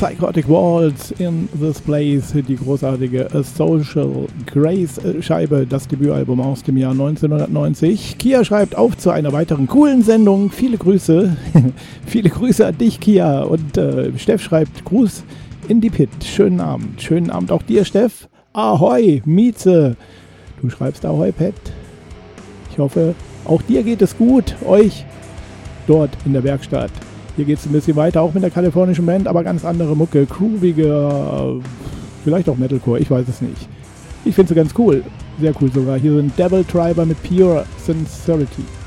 Psychotic Waltz in This Place, die großartige A Social Grace Scheibe, das Debütalbum aus dem Jahr 1990. Kia schreibt auf zu einer weiteren coolen Sendung. Viele Grüße. Viele Grüße an dich, Kia. Und Steff schreibt Gruß in die Pit. Schönen Abend. Schönen Abend auch dir, Steff. Ahoi, Mieze. Du schreibst Ahoi, Pet. Ich hoffe, auch dir geht es gut. Euch dort in der Werkstatt. Hier geht es ein bisschen weiter, auch mit der kalifornischen Band, aber ganz andere Mucke, grooviger, vielleicht auch Metalcore, ich weiß es nicht. Ich finde sie ganz cool, sehr cool sogar. Hier sind Devil Driver mit Pure Sincerity.